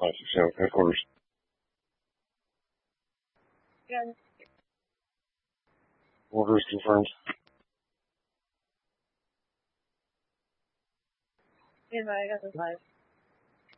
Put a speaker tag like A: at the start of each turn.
A: 567 headquarters.
B: Yeah.
A: Orders confirmed.
B: Yeah, I got this live.